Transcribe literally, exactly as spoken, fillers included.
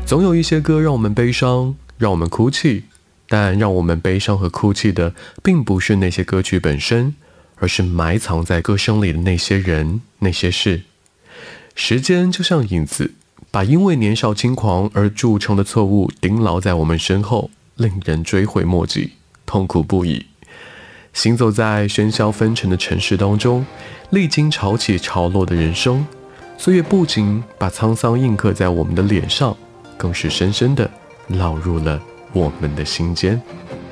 总有一些歌让我们悲伤，让我们哭泣，但让我们悲伤和哭泣的并不是那些歌曲本身，而是埋藏在歌声里的那些人那些事。时间就像影子，把因为年少轻狂而铸成的错误钉牢在我们身后，令人追悔莫及，痛苦不已。行走在喧嚣纷呈的城市当中，历经潮起潮落的人生，岁月不仅把沧桑印刻在我们的脸上，更是深深地烙入了我们的心间。